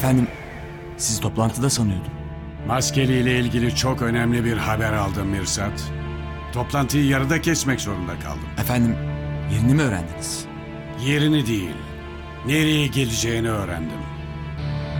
Efendim, sizi toplantıda sanıyordum. Maskeli ile ilgili çok önemli bir haber aldım Mirsat. Toplantıyı yarıda kesmek zorunda kaldım. Efendim, yerini mi öğrendiniz? Yerini değil, nereye geleceğini öğrendim.